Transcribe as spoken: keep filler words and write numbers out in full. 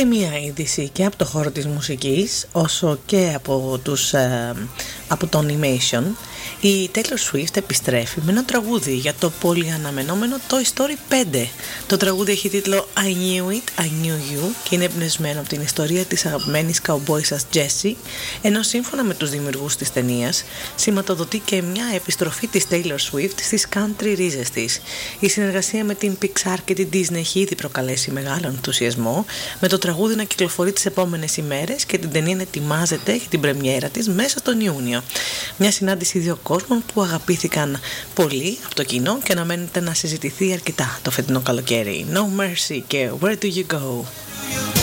Και μία είδηση και από το χώρο της μουσικής όσο και από, τους, ε, από το animation. Η Taylor Swift επιστρέφει με ένα τραγούδι για το πολύ αναμενόμενο Toy Story πέντε. Το τραγούδι έχει τίτλο I Knew It, I Knew You και είναι εμπνευσμένο από την ιστορία της αγαπημένης καουμπόισσας Jessie, ενώ σύμφωνα με τους δημιουργούς της ταινίας σηματοδοτεί και μια επιστροφή της Taylor Swift στις country ρίζες της. Η συνεργασία με την Pixar και την Disney έχει ήδη προκαλέσει μεγάλο ενθουσιασμό, με το τραγούδι να κυκλοφορεί τις επόμενες ημέρες και την ταινία να ετοιμάζεται για την πρεμιέρα της μέσα στον Ιούνιο. Μια συνάντηση δύο κόσμων που αγαπήθηκαν πολύ από το κοινό και αναμένεται να συζητηθεί αρκετά το φετινό καλοκαίρι. No Mercy και Where Do You Go?